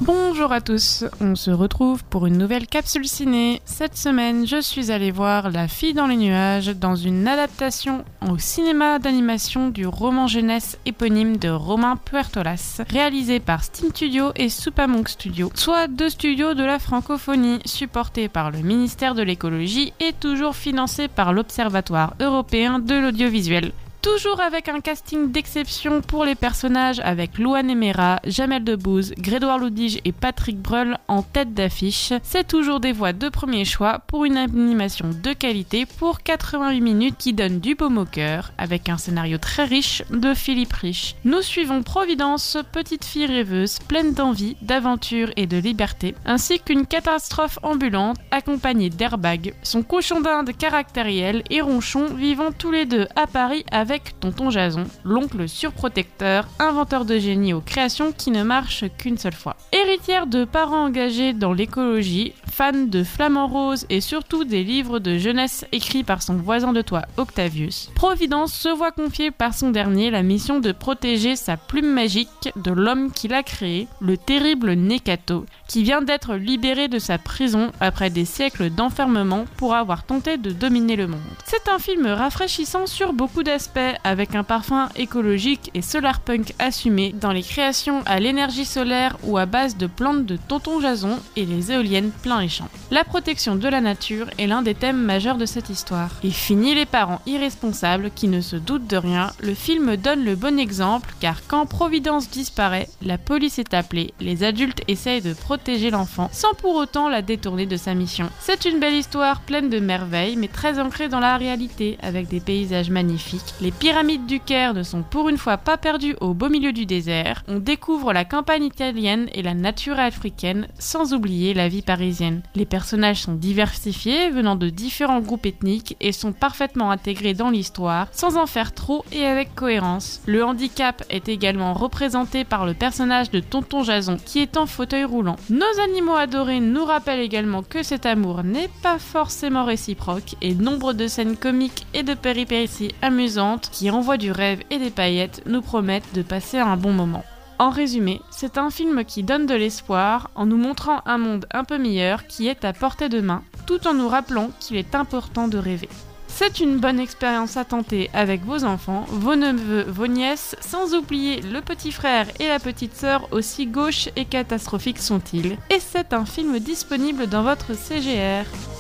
Bonjour à tous, on se retrouve pour une nouvelle capsule ciné. Cette semaine, je suis allée voir La fille dans les nuages dans une adaptation au cinéma d'animation du roman jeunesse éponyme de Romain Puertolas, réalisé par Steam Studio et Supamonk Studio, soit deux studios de la francophonie, supportés par le ministère de l'écologie et toujours financés par l'Observatoire européen de l'audiovisuel. Toujours avec un casting d'exception pour les personnages avec Louane Emera, Jamel Debbouze, Grégoire Loudige et Patrick Breul en tête d'affiche, c'est toujours des voix de premier choix pour une animation de qualité pour 88 minutes qui donne du baume au cœur, avec un scénario très riche de Philippe Rich. Nous suivons Providence, petite fille rêveuse, pleine d'envie, d'aventure et de liberté, ainsi qu'une catastrophe ambulante accompagnée d'Airbag, son cochon d'Inde caractériel et Ronchon vivant tous les deux à Paris avec tonton Jason, l'oncle surprotecteur, inventeur de génie aux créations qui ne marchent qu'une seule fois. Héritière de parents engagés dans l'écologie, fan de Flamand Rose et surtout des livres de jeunesse écrits par son voisin de toit Octavius, Providence se voit confier par son dernier la mission de protéger sa plume magique de l'homme qui l'a créé, le terrible Nekato, qui vient d'être libéré de sa prison après des siècles d'enfermement pour avoir tenté de dominer le monde. C'est un film rafraîchissant sur beaucoup d'aspects, avec un parfum écologique et solarpunk assumé dans les créations à l'énergie solaire ou à base de plantes de tonton Jason et les éoliennes plein les champs. La protection de la nature est l'un des thèmes majeurs de cette histoire. Et fini les parents irresponsables qui ne se doutent de rien, le film donne le bon exemple car quand Providence disparaît, la police est appelée, les adultes essayent de protéger l'enfant sans pour autant la détourner de sa mission. C'est une belle histoire pleine de merveilles mais très ancrée dans la réalité avec des paysages magnifiques. Les pyramides du Caire ne sont pour une fois pas perdues au beau milieu du désert. On découvre la campagne italienne et la nature africaine, sans oublier la vie parisienne. Les personnages sont diversifiés, venant de différents groupes ethniques et sont parfaitement intégrés dans l'histoire, sans en faire trop et avec cohérence. Le handicap est également représenté par le personnage de tonton Jason, qui est en fauteuil roulant. Nos animaux adorés nous rappellent également que cet amour n'est pas forcément réciproque et nombre de scènes comiques et de péripéties amusantes qui envoient du rêve et des paillettes nous promettent de passer un bon moment. En résumé, c'est un film qui donne de l'espoir en nous montrant un monde un peu meilleur qui est à portée de main, tout en nous rappelant qu'il est important de rêver. C'est une bonne expérience à tenter avec vos enfants, vos neveux, vos nièces, sans oublier le petit frère et la petite sœur aussi gauches et catastrophiques sont-ils. Et c'est un film disponible dans votre CGR.